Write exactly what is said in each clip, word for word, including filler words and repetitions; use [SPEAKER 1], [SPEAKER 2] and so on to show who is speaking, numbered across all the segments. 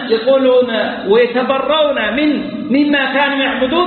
[SPEAKER 1] يقولون ويتبرون من مما كانوا يعبدون،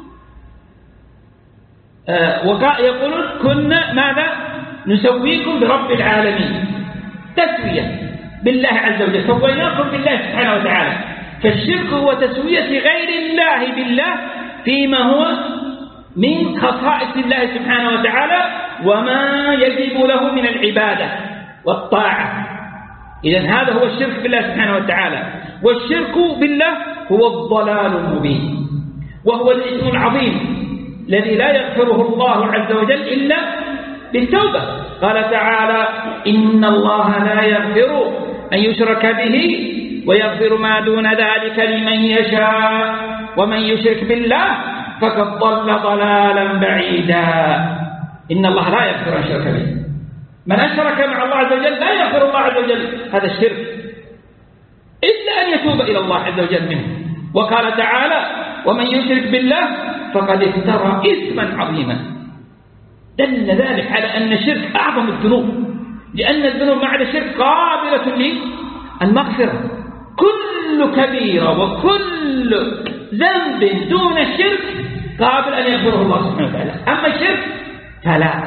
[SPEAKER 1] ويقولون كنا ماذا نسويكم برب العالمين، تسوية بالله عز وجل، سويناكم بالله سبحانه وتعالى. فالشرك هو تسوية غير الله بالله فيما هو من خصائص الله سبحانه وتعالى وما يجب له من العبادة والطاعة. إذن هذا هو الشرك بالله سبحانه وتعالى. والشرك بالله هو الضلال المبين، وهو الإثم العظيم الذي لا يغفره الله عز وجل إلا بالتوبة. قال تعالى: إن الله لا يغفر أن يشرك به ويغفر ما دون ذلك لمن يشاء ومن يشرك بالله فقد ضل ضلالا بعيدا. إن الله لا يغفر أن يشرك به، من أشرك مع الله عز وجل لا يغفر الله عز وجل هذا الشرك إلا أن يتوب إلى الله عز وجل منه. وقال تعالى: ومن يشرك بالله فقد افترى إثما عظيما. دل ذلك على أن الشرك أعظم الذنوب، لأن الذنوب مع الشرك قابلة للمغفرة. كل كبيرة وكل ذنب دون الشرك قابل أن يغفره الله سبحانه وتعالى، أما الشرك فلا.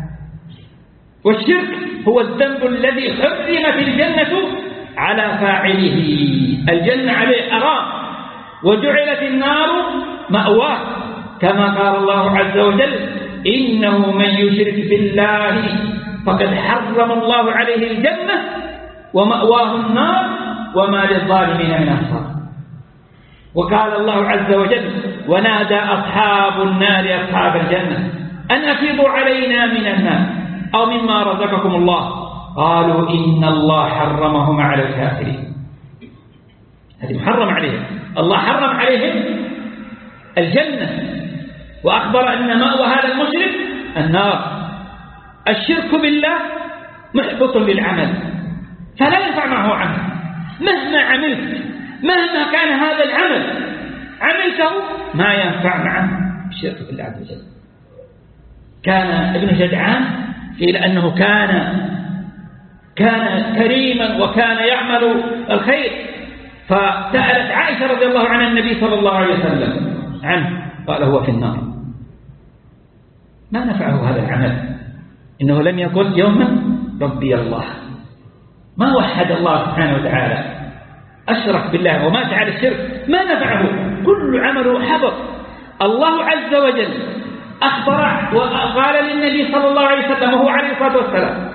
[SPEAKER 1] والشرك هو الذنب الذي حرمت الجنة على فاعله، الجنة عليه حرام، وجعلت النار مأواه، كما قال الله عز وجل: إنه من يشرك بالله فقد حرم الله عليه الجنة ومأواه النار وما للظالمين من أنصار. وقال الله عز وجل: ونادى أصحاب النار أصحاب الجنة أن أفيضوا علينا من النار أو مما رزقكم الله، قالوا إن الله حرمهم على الكافرين. هذه محرم عليهم، الله حرم عليهم الجنة وأخبر أن مأوى هذا المشرك النار. الشرك بالله محبط للعمل، فلا ينفع معه عمل مهما عملت، مهما كان هذا العمل عملته ما ينفع معه الشرك بالله عز وجل. كان ابن جدعان قيل أنه كان كان كريما وكان يعمل الخير، فسألت عائشة رضي الله عنها النبي صلى الله عليه وسلم عنه، قال: هو في النار. ما نفعه هذا العمل، إنه لم يقل يوما ربي الله، ما وحد الله سبحانه وتعالى، أشرك بالله ومات على الشرك، ما نفعه، كل عمله حبط. الله عز وجل أخبر وقال للنبي صلى الله عليه وسلم وهو عليه الصلاة والسلام: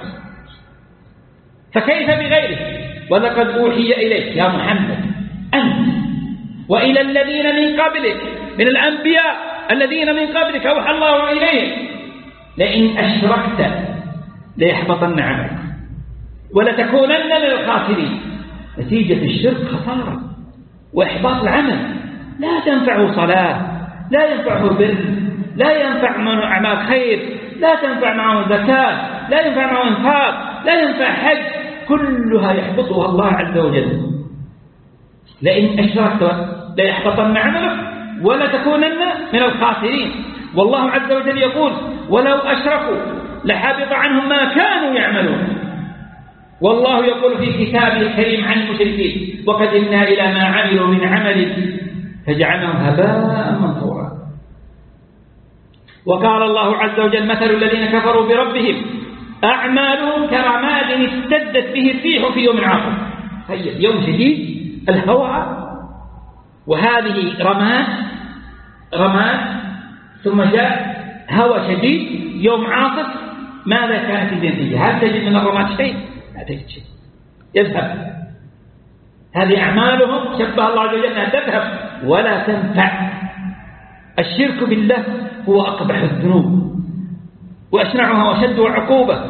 [SPEAKER 1] فكيف بغيره؟ ولقد أوحي إليك يا محمد أنت وإلى الذين من قبلك من الأنبياء الذين من قبلك أوحى الله إليهم لئن أشركت ليحبطن عملك ولتكونن من الخاسرين. نتيجة الشرك خسارة وإحباط العمل، لا تنفعه صلاة، لا ينفعه بر، لا ينفع معه أعمال خير، لا تنفع معه زكاة، لا ينفع معه انفاق، لا ينفع حج، كلها يحبطها الله عز وجل. لئن أشركت ليحبطن عملك ولتكونن من الخاسرين. والله عز وجل يقول: ولو أشركوا لحبط عنهم ما كانوا يعملون. والله يقول في كتابه الكريم عن المشركين: وقدمنا إلى ما عملوا من عمل فجعلناه هباء منثورا. وقال الله عز وجل: مثل الذين كفروا بربهم أعمالهم كرماد اشتدت به الريح في يوم عاصف. طيب، يوم شديد الهواء، وهذه رماد رماد ثم جاء هواء شديد يوم عاصف، ماذا كانت النتيجة؟ هل تجد من الرماد شيء؟ لا تجد شيء، يذهب. هذه أعمالهم شبه الله عز وجل أنها تذهب ولا تنفع. الشرك بالله هو أقبح الذنوب وأشنعها وشد عقوبة.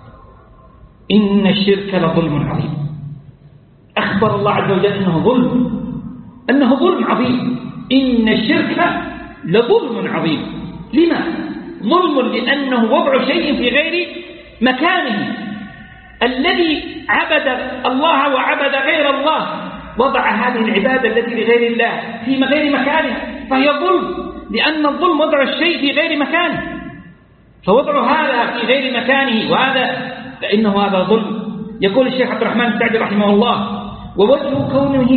[SPEAKER 1] إن الشرك لظلم عظيم. أخبر الله عز وجل أنه ظلم، أنه ظلم عظيم. إن الشرك لظلم عظيم. لما؟ ظلم لأنه وضع شيء في غير مكانه. الذي عبد الله وعبد غير الله وضع هذه العبادة التي لغير الله في غير مكانها، فهي ظلم، لأن الظلم وضع الشيء في غير مكانه، فوضع هذا في غير مكانه وهذا فإنه هذا ظلم. يقول الشيخ عبد الرحمن السعدي رحمه الله: ووجه كونه